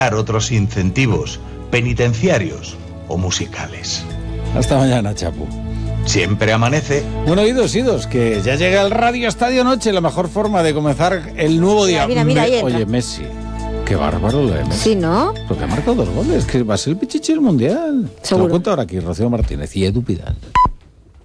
otros incentivos penitenciarios o musicales. Hasta mañana, Chapu. Siempre amanece. Bueno, idos, que ya llega el Radio Estadio Noche, la mejor forma de comenzar el nuevo día. Mira, ahí entra. Oye, Messi, qué bárbaro lo de Messi. Sí, ¿no? Porque ha marcado 2 goles, que va a ser el pichichi del Mundial. Seguro. Te lo cuento ahora aquí, Rocío Martínez y Edu Pidal.